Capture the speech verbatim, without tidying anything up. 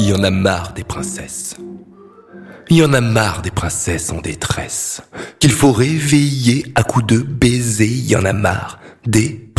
Il y en a marre des princesses. Il y en a marre des princesses en détresse, qu'il faut réveiller à coups de baisers. Il y en a marre des